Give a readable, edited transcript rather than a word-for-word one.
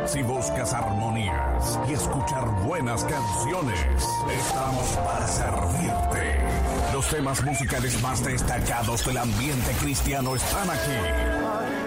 Si buscas armonías y escuchar buenas canciones, estamos para servirte. Los temas musicales más destacados del ambiente cristiano están aquí.